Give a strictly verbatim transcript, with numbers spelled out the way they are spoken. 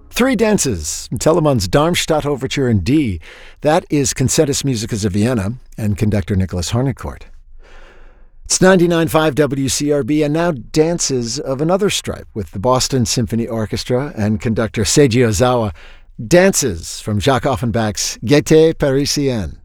Three Dances, Telemann's Darmstadt Overture in D. That is Concertus Musicus of Vienna and conductor Nicholas Harnoncourt. It's ninety-nine point five W C R B, and now dances of another stripe with the Boston Symphony Orchestra and conductor Seiji Ozawa. Dances from Jacques Offenbach's Gaîté Parisienne.